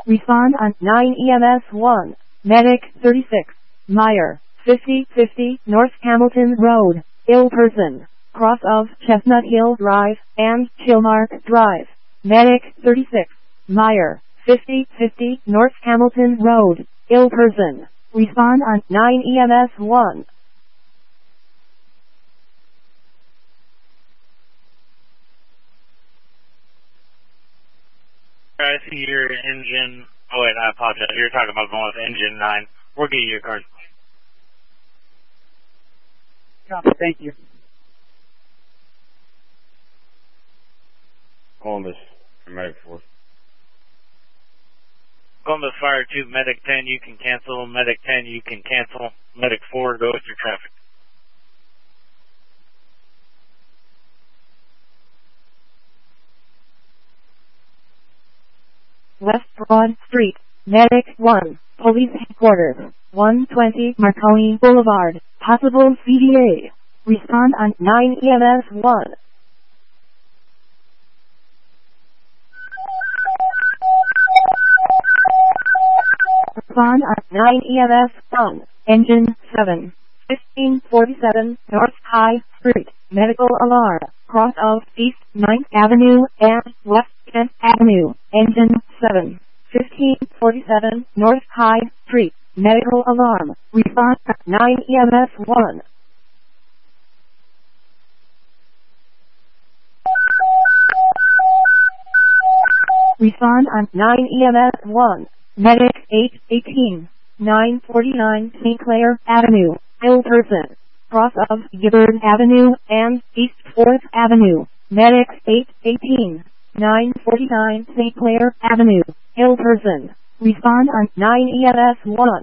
Respond on 9 EMS 1. Medic 36. Meyer, 5050 North Hamilton Road, ill person, cross of Chestnut Hill Drive and Chilmark Drive. Medic 36. Meyer, 5050 North Hamilton Road, ill person. Respond on 9 EMS 1. I see your engine. Oh wait, I apologize. You're talking about going with engine 9. We'll get you your card. Copy, thank you. Columbus, Medic 4. Columbus Fire 2, Medic 10, you can cancel. Medic 10, you can cancel. Medic 4, go with your traffic. West Broad Street, Medic 1, Police Headquarters, 120 Marconi Boulevard, possible CDA. Respond on 9 EMS 1. Respond on 9 EMS 1, Engine 7, 1547 North High Street, medical alarm, cross of East 9th Avenue and West 10th Avenue, Engine 7, 1547 North High Street, medical alarm, respond on 9 EMS 1. Respond on 9 EMS 1. Medic 818, 949 St. Clair Avenue, ill person, cross of Gibbard Avenue and East 4th Avenue. Medic 818, 949 St. Clair Avenue, ill person. Respond on 9 EMS 1.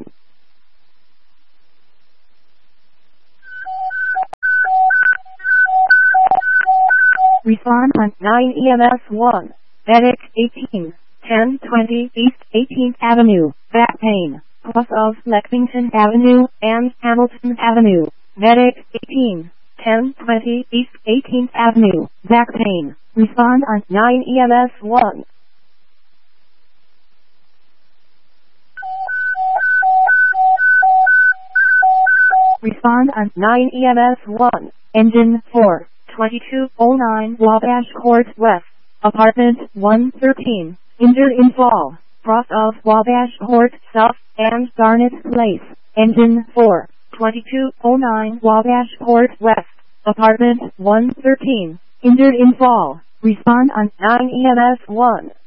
Respond on 9 EMS 1. Medic 18, 1020 East 18th Avenue, back pain, cross of Lexington Avenue and Hamilton Avenue. Medic 18, 1020 East 18th Avenue, back pain. Respond on 9 EMS 1. Respond on 9 EMS 1. Engine 4, 2209 Wabash Court West, apartment 113. Injured in fall, cross of Wabash Court South and Garnet Place. Engine 4, 2209 Wabash Court West, apartment 113. Injured in fall. Respond on 9 EMS 1.